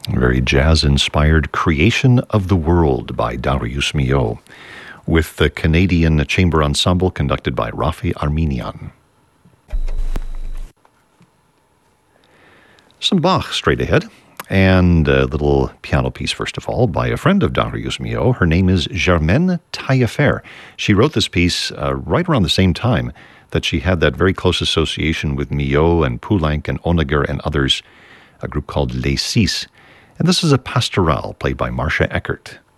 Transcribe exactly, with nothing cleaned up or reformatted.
A very jazz-inspired Creation of the World by Darius Milhaud, with the Canadian Chamber Ensemble conducted by Rafi Armenian. Some Bach straight ahead, and a little piano piece, first of all, by a friend of Darius Milhaud. Her name is Germaine Taillefer. She wrote this piece uh, right around the same time that she had that very close association with Milhaud and Poulenc and Honegger and others, a group called Les Six. And this is a pastorale played by Marcia Eckert.